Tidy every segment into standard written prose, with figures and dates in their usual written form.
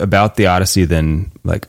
about the Odyssey than like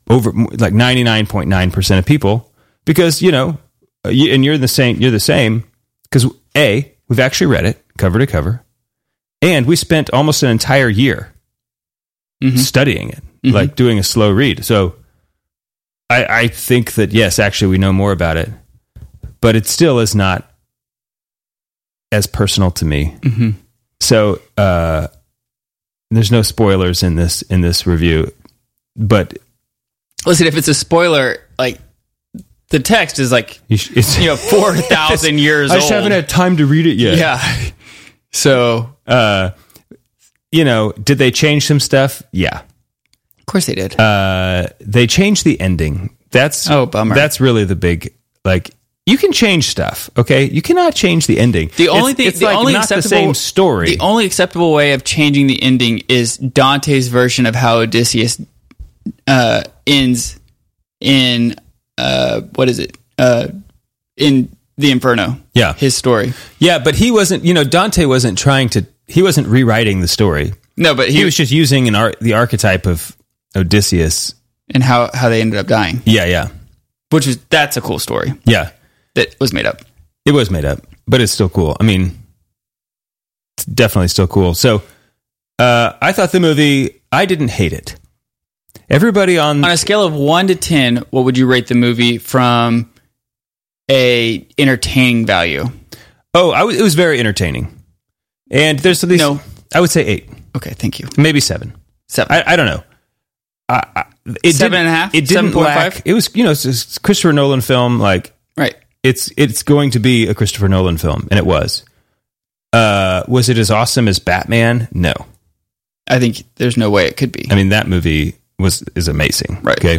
99.9% of people, because and you're the same because we've actually read it cover to cover, and we spent almost an entire year studying it, like doing a slow read. So I think that yes, actually we know more about it, but it still is not as personal to me. So there's no spoilers in this review, but listen, if it's a spoiler, like the text is like 4,000 years old. I just haven't had time to read it yet. Yeah. So, did they change some stuff? Yeah. Of course they did. They changed the ending. Bummer. That's really the big, like, you can change stuff, okay? You cannot change the ending. The only thing, it's like not the same story. The only acceptable way of changing the ending is Dante's version of how Odysseus ends in what is it? In the Inferno. Yeah. His story. Yeah, but he wasn't, Dante wasn't he wasn't rewriting the story. No, but he was just using the archetype of Odysseus. And how they ended up dying. Yeah. That's a cool story. Yeah. That was made up. It was made up, but it's still cool. I mean, it's definitely still cool. So, I thought the movie, I didn't hate it. Everybody on a scale of 1 to 10, what would you rate the movie from a entertaining value? Oh, it was very entertaining. And there's at least, I would say 8. Okay, thank you. Maybe 7. 7. I don't know. It 7.5? It didn't 7.5? lack. It was, it's a Christopher Nolan film. Like, right. It's going to be a Christopher Nolan film, and it was. Was it as awesome as Batman? No. I think there's no way it could be. I mean, that movie is amazing. Right. Okay.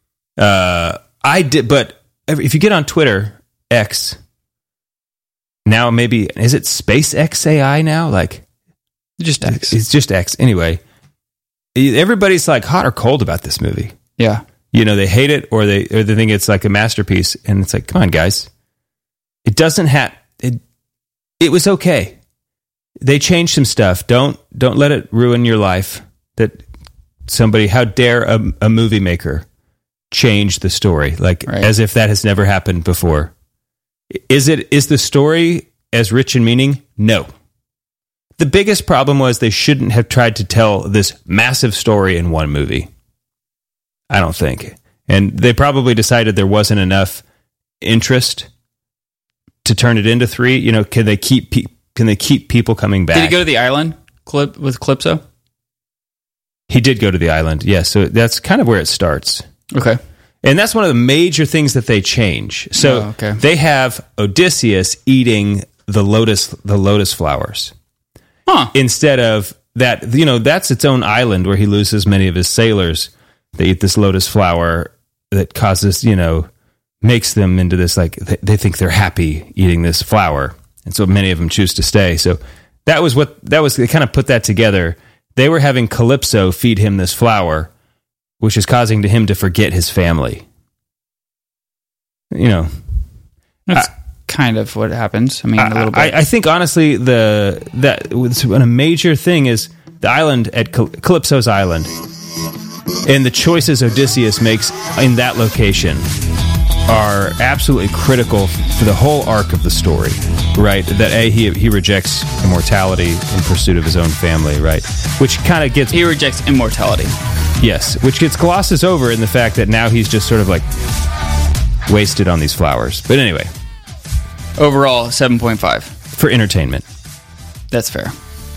But if you get on Twitter, X, now maybe, is it SpaceXAI now? Like, just X. It's just X. Anyway, everybody's like hot or cold about this movie. Yeah. They hate it or they think it's like a masterpiece. And it's like, come on, guys. It doesn't have, it was okay. They changed some stuff. Don't let it ruin your life. That somebody, how dare a movie maker change the story? Like, right. As if that has never happened before. Is the story as rich in meaning? No. The biggest problem was they shouldn't have tried to tell this massive story in one movie. I don't think. And they probably decided there wasn't enough interest to turn it into 3. Can they keep people coming back? Did he go to the island with Calypso? He did go to the island, yes. So that's kind of where it starts. Okay. And that's one of the major things that they change. So They have Odysseus eating the lotus flowers. Huh. Instead of that, that's its own island where he loses many of his sailors. They eat this lotus flower that causes, makes them into this, like, they think they're happy eating this flower. And so many of them choose to stay. So they kind of put that together. They were having Calypso feed him this flower, which is causing him to forget his family. That's kind of what happens. I mean, a little bit. I think, honestly, a major thing is the island at Calypso's island. And the choices Odysseus makes in that location are absolutely critical for the whole arc of the story, right? That he rejects immortality in pursuit of his own family, right? Which kind of gets... He rejects immortality. Yes, which gets glosses over in the fact that now he's just sort of like wasted on these flowers. But anyway. Overall, 7.5. For entertainment. That's fair.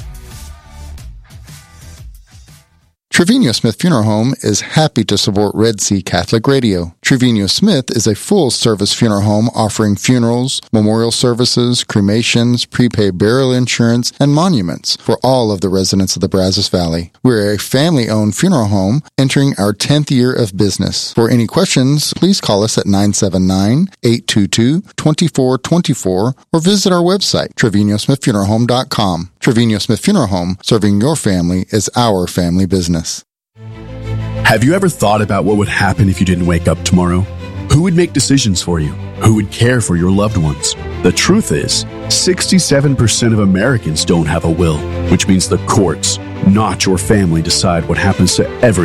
Trevino Smith Funeral Home is happy to support Red Sea Catholic Radio. Trevino Smith is a full-service funeral home offering funerals, memorial services, cremations, prepaid burial insurance, and monuments for all of the residents of the Brazos Valley. We're a family-owned funeral home entering our 10th year of business. For any questions, please call us at 979-822-2424 or visit our website, TrevinoSmithFuneralHome.com. Trevino Smith Funeral Home, serving your family is our family business. Have you ever thought about what would happen if you didn't wake up tomorrow? Who would make decisions for you? Who would care for your loved ones? The truth is, 67% of Americans don't have a will, which means the courts, not your family, decide what happens to every